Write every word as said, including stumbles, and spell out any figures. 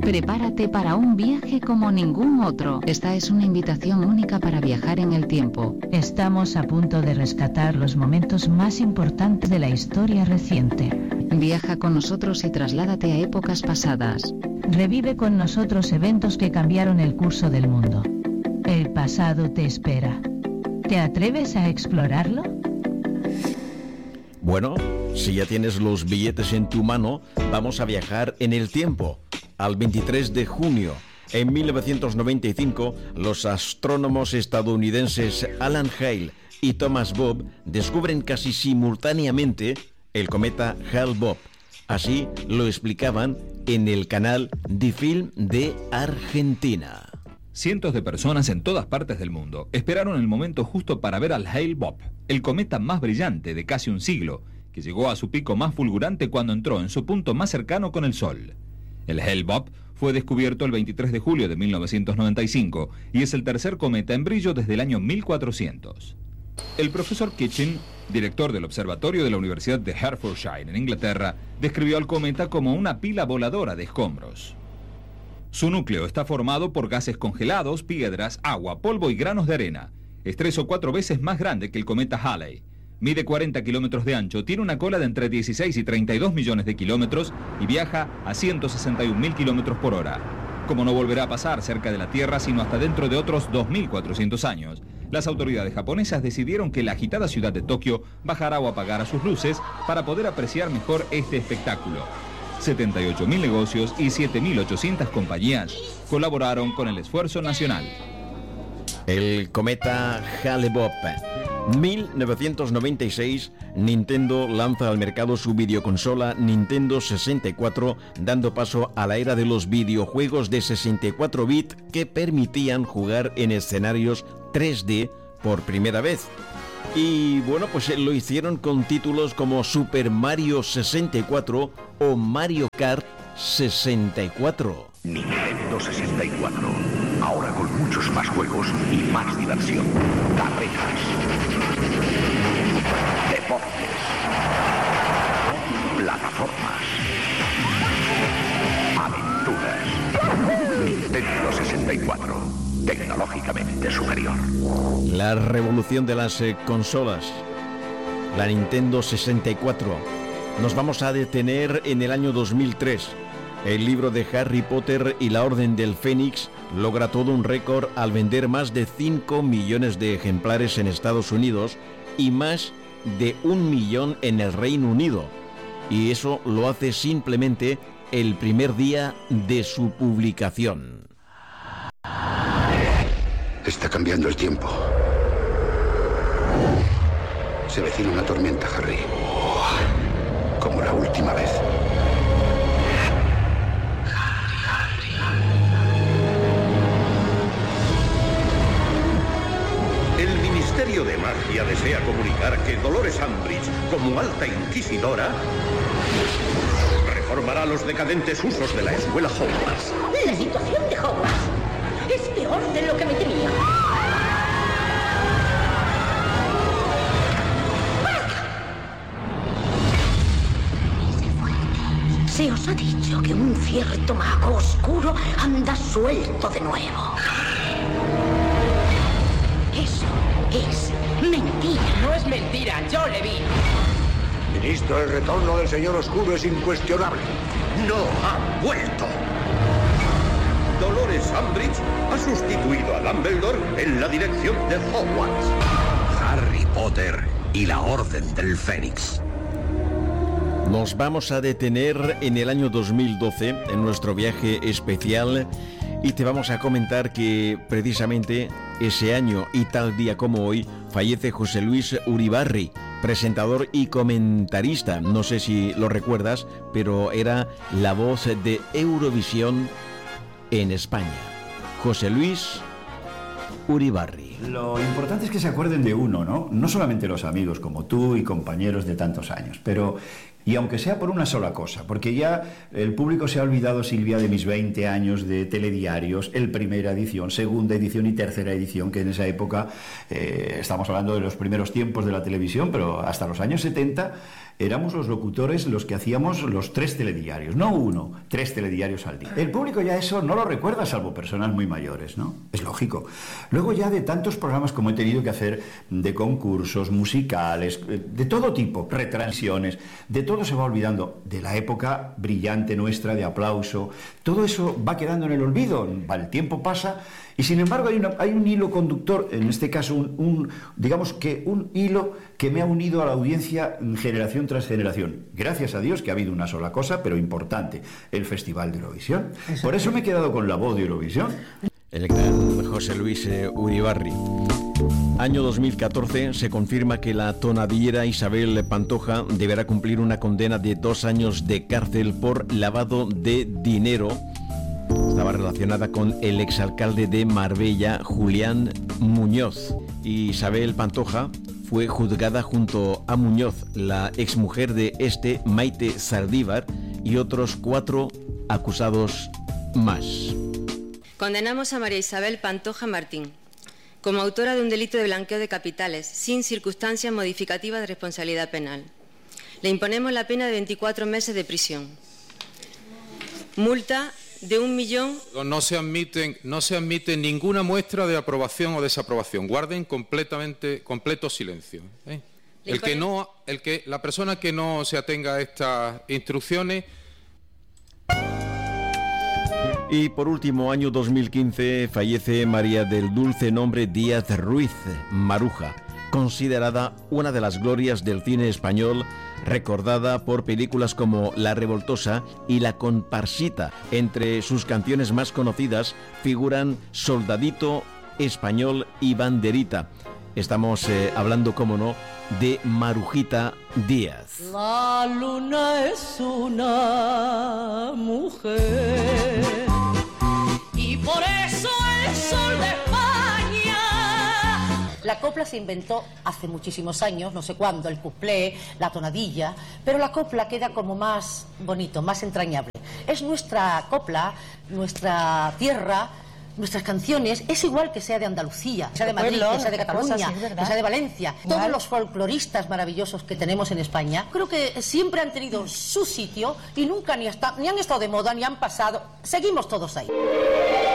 Prepárate para un viaje como ningún otro. Esta es una invitación única para viajar en el tiempo. Estamos a punto de rescatar los momentos más importantes de la historia reciente. Viaja con nosotros y trasládate a épocas pasadas. Revive con nosotros eventos que cambiaron el curso del mundo. El pasado te espera. ¿Te atreves a explorarlo? Bueno, si ya tienes los billetes en tu mano, vamos a viajar en el tiempo. Al veintitrés de junio, en mil novecientos noventa y cinco, los astrónomos estadounidenses Alan Hale y Thomas Bob descubren casi simultáneamente el cometa Hale-Bopp. Así lo explicaban en el canal The Film de Argentina. Cientos de personas en todas partes del mundo esperaron el momento justo para ver al Hale-Bopp, el cometa más brillante de casi un siglo, que llegó a su pico más fulgurante cuando entró en su punto más cercano con el Sol. El Hale-Bopp fue descubierto el veintitrés de julio de mil novecientos noventa y cinco y es el tercer cometa en brillo desde el año mil cuatrocientos. El profesor Kitchen, director del observatorio de la Universidad de Hertfordshire en Inglaterra, describió al cometa como una pila voladora de escombros. Su núcleo está formado por gases congelados, piedras, agua, polvo y granos de arena. Es tres o cuatro veces más grande que el cometa Halley. Mide cuarenta kilómetros de ancho, tiene una cola de entre dieciséis y treinta y dos millones de kilómetros y viaja a ciento sesenta y un mil kilómetros por hora. Como no volverá a pasar cerca de la Tierra sino hasta dentro de otros dos mil cuatrocientos años, las autoridades japonesas decidieron que la agitada ciudad de Tokio bajara o apagara sus luces para poder apreciar mejor este espectáculo. setenta y ocho mil negocios y siete mil ochocientas compañías colaboraron con el esfuerzo nacional. El cometa Hale-Bopp. mil novecientos noventa y seis, Nintendo lanza al mercado su videoconsola Nintendo sesenta y cuatro, dando paso a la era de los videojuegos de sesenta y cuatro bits que permitían jugar en escenarios tres D por primera vez. Y bueno, pues lo hicieron con títulos como Super Mario sesenta y cuatro o Mario Kart sesenta y cuatro. Nintendo sesenta y cuatro, ahora con muchos más juegos y más diversión. Carreras, deportes, plataformas, aventuras. Nintendo sesenta y cuatro, tecnológicamente superior. La revolución de las eh, consolas. La Nintendo sesenta y cuatro. Nos vamos a detener en el año dos mil tres. El libro de Harry Potter y la Orden del Fénix logra todo un récord al vender más de cinco millones de ejemplares en Estados Unidos y más de un millón en el Reino Unido. Y eso lo hace simplemente el primer día de su publicación. Está cambiando el tiempo. Se avecina una tormenta, Harry. Como la última vez. El Ministerio de Magia desea comunicar que Dolores Umbridge, como alta inquisidora, reformará los decadentes usos de la escuela Hogwarts. La situación de Hogwarts es peor de lo que me temía. Se os ha dicho que un cierto mago oscuro anda suelto de nuevo. Eso es mentira. No es mentira, yo le vi. Ministro, el retorno del señor oscuro es incuestionable. No ha vuelto. Dolores Umbridge ha sustituido a Dumbledore en la dirección de Hogwarts. Harry Potter y la Orden del Fénix. Nos vamos a detener en el año dos mil doce en nuestro viaje especial y te vamos a comentar que precisamente ese año y tal día como hoy fallece José Luis Uribarri, presentador y comentarista. No sé si lo recuerdas, pero era la voz de Eurovisión en España. José Luis Uribarri. Lo importante es que se acuerden de uno, ¿no? No solamente los amigos como tú y compañeros de tantos años, pero... Y aunque sea por una sola cosa, porque ya el público se ha olvidado, Silvia, de mis veinte años de telediarios, el primera edición, segunda edición y tercera edición, que en esa época, eh, estamos hablando de los primeros tiempos de la televisión, pero hasta los años setenta, éramos los locutores los que hacíamos los tres telediarios, no uno, tres telediarios al día. El público ya eso no lo recuerda, salvo personas muy mayores, ¿no? Es lógico. Luego ya de tantos programas como he tenido que hacer, de concursos, musicales, de todo tipo, retransmisiones, de todo se va olvidando, de la época brillante nuestra, de aplauso, todo eso va quedando en el olvido, el tiempo pasa y sin embargo hay, una, hay un hilo conductor, en este caso un, un, digamos que un hilo que me ha unido a la audiencia generación tras generación. Gracias a Dios que ha habido una sola cosa, pero importante, el Festival de Eurovisión. Por eso me he quedado con la voz de Eurovisión. El gran José Luis eh, Uribarri. Año dos mil catorce, se confirma que la tonadillera Isabel Pantoja deberá cumplir una condena de dos años de cárcel por lavado de dinero. Estaba relacionada con el exalcalde de Marbella, Julián Muñoz. Isabel Pantoja fue juzgada junto a Muñoz, la exmujer de este, Maite Saldívar, y otros cuatro acusados más. Condenamos a María Isabel Pantoja Martín como autora de un delito de blanqueo de capitales sin circunstancias modificativas de responsabilidad penal. Le imponemos la pena de veinticuatro meses de prisión. Multa de un millón... No se admiten, no se admite ninguna muestra de aprobación o desaprobación. Guarden completamente, completo silencio. ¿eh? El que no, el que, la persona que no se atenga a estas instrucciones... Y por último, año dos mil quince, fallece María del Dulce Nombre Díaz Ruiz, Maruja, considerada una de las glorias del cine español, recordada por películas como La Revoltosa y La Comparsita. Entre sus canciones más conocidas figuran Soldadito, Español y Banderita. Estamos eh, hablando, como no, de Marujita Díaz. La luna es una mujer y por eso el sol de España. La copla se inventó hace muchísimos años, no sé cuándo, el cuplé, la tonadilla, pero la copla queda como más bonito, más entrañable. Es nuestra copla, nuestra tierra, nuestras canciones, es igual que sea de Andalucía, que sea de Madrid, que sea de Cataluña, que sea de Valencia. Todos los folcloristas maravillosos que tenemos en España, creo que siempre han tenido su sitio y nunca ni, hasta, ni han estado de moda, ni han pasado. Seguimos todos ahí.